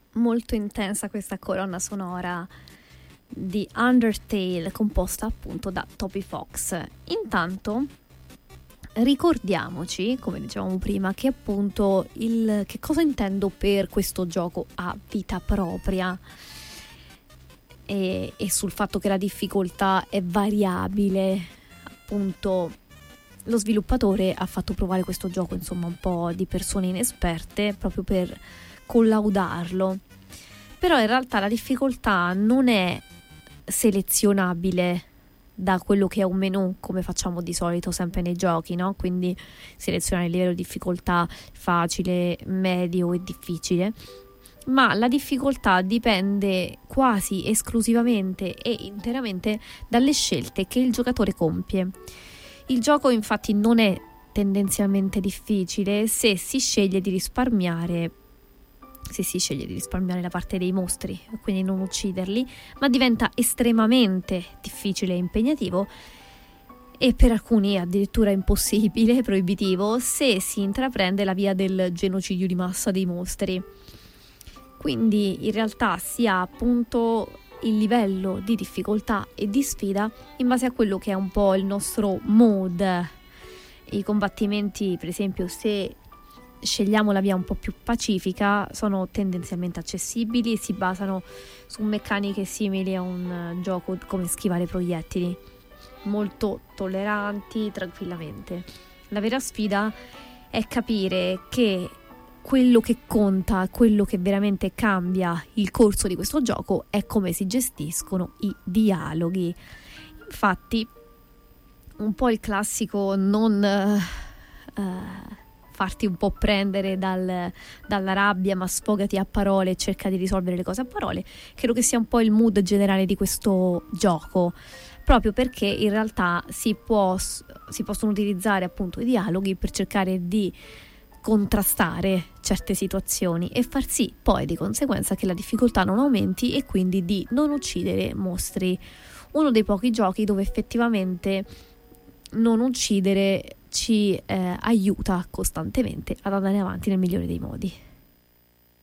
molto intensa questa colonna sonora di Undertale, composta appunto da Toby Fox. Intanto ricordiamoci, come dicevamo prima, che appunto che cosa intendo per questo gioco a vita propria e sul fatto che la difficoltà è variabile. Appunto lo sviluppatore ha fatto provare questo gioco insomma un po' di persone inesperte proprio per collaudarlo, però in realtà la difficoltà non è selezionabile da quello che è un menu, come facciamo di solito sempre nei giochi, no? Quindi selezionare il livello di difficoltà facile, medio e difficile, ma la difficoltà dipende quasi esclusivamente e interamente dalle scelte che il giocatore compie. Il gioco infatti non è tendenzialmente difficile se si sceglie di risparmiare la parte dei mostri, quindi non ucciderli, ma diventa estremamente difficile e impegnativo e per alcuni addirittura impossibile, proibitivo, se si intraprende la via del genocidio di massa dei mostri. Quindi in realtà si ha appunto il livello di difficoltà e di sfida in base a quello che è un po' il nostro mood. I combattimenti, per esempio, se scegliamo la via un po' più pacifica, sono tendenzialmente accessibili e si basano su meccaniche simili a un gioco come schivare proiettili, molto tolleranti tranquillamente. La vera sfida è capire che quello che conta, quello che veramente cambia il corso di questo gioco è come si gestiscono i dialoghi. Infatti un po' il classico non farti un po' prendere dalla rabbia, ma sfogati a parole e cerca di risolvere le cose a parole, credo che sia un po' il mood generale di questo gioco, proprio perché in realtà si possono utilizzare appunto i dialoghi per cercare di contrastare certe situazioni e far sì poi di conseguenza che la difficoltà non aumenti e quindi di non uccidere mostri. Uno dei pochi giochi dove effettivamente non uccidere ci aiuta costantemente ad andare avanti nel migliore dei modi.